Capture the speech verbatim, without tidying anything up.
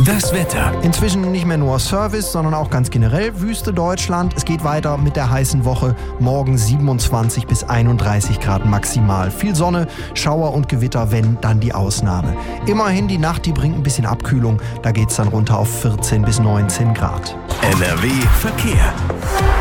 Das Wetter. Inzwischen nicht mehr nur Service, sondern auch ganz generell Wüste Deutschland. Es geht weiter mit der heißen Woche. Morgen siebenundzwanzig bis einunddreißig Grad maximal. Viel Sonne, Schauer und Gewitter, wenn, dann die Ausnahme. Immerhin die Nacht, die bringt ein bisschen Abkühlung. Da geht's dann runter auf vierzehn bis neunzehn Grad. N R W Verkehr.